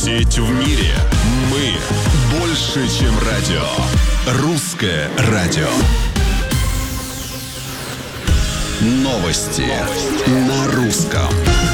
Сеть в мире. Мы больше, чем радио. Русское радио. Новости на русском.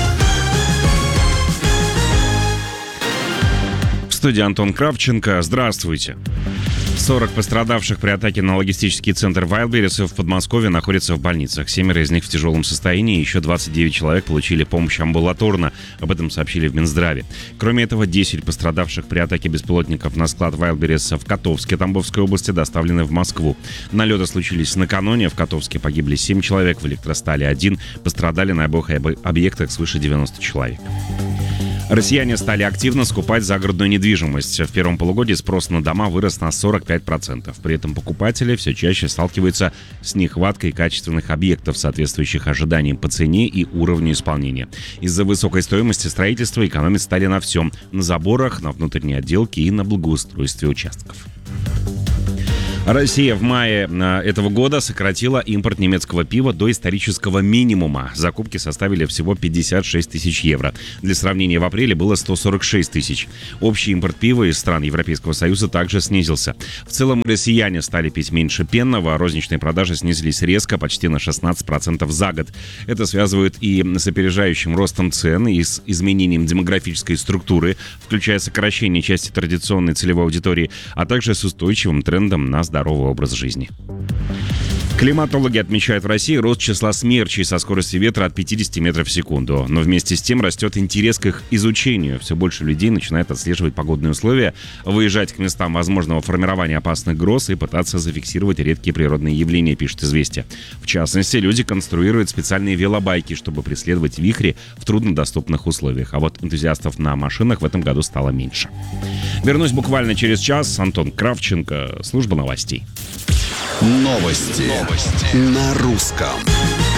В студии Антон Кравченко. Здравствуйте. 40 пострадавших при атаке на логистический центр Wildberries в Подмосковье находятся в больницах. 7 из них в тяжелом состоянии, еще 29 человек получили помощь амбулаторно. Об этом сообщили в Минздраве. Кроме этого, 10 пострадавших при атаке беспилотников на склад Wildberries в Котовске Тамбовской области доставлены в Москву. Налеты случились накануне. В Котовске погибли 7 человек, в Электростале 1. Пострадали на обоих объектах свыше 90 человек. Россияне стали активно скупать загородную недвижимость. В первом полугодии спрос на дома вырос на 45%. При этом покупатели все чаще сталкиваются с нехваткой качественных объектов, соответствующих ожиданиям по цене и уровню исполнения. Из-за высокой стоимости строительства экономить стали на всем: на заборах, на внутренней отделке и на благоустройстве участков. Россия в мае этого года сократила импорт немецкого пива до исторического минимума. Закупки составили всего 56 тысяч евро. Для сравнения, в апреле было 146 тысяч. Общий импорт пива из стран Европейского Союза также снизился. В целом, россияне стали пить меньше пенного, а розничные продажи снизились резко, почти на 16% за год. Это связывают и с опережающим ростом цен, и с изменением демографической структуры, включая сокращение части традиционной целевой аудитории, а также с устойчивым трендом на здоровый образ жизни. Климатологи отмечают в России рост числа смерчей со скоростью ветра от 50 метров в секунду. Но вместе с тем растет интерес к их изучению. Все больше людей начинает отслеживать погодные условия, выезжать к местам возможного формирования опасных гроз и пытаться зафиксировать редкие природные явления, пишет «Известия». В частности, люди конструируют специальные велобайки, чтобы преследовать вихри в труднодоступных условиях. А вот энтузиастов на машинах в этом году стало меньше. Вернусь буквально через час. Антон Кравченко, служба новостей. Новости на русском.